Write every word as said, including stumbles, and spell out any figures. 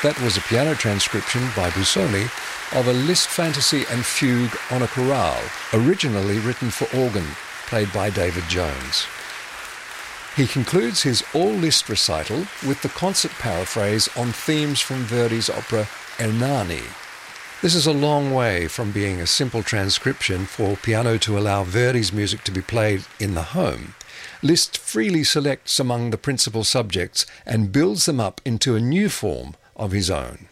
That was a piano transcription by Busoni of a Liszt fantasy and fugue on a chorale, originally written for organ, played by David Jones. He concludes his all-Liszt recital with the concert paraphrase on themes from Verdi's opera Ernani. This is a long way from being a simple transcription for piano to allow Verdi's music to be played in the home. Liszt freely selects among the principal subjects and builds them up into a new form of his own.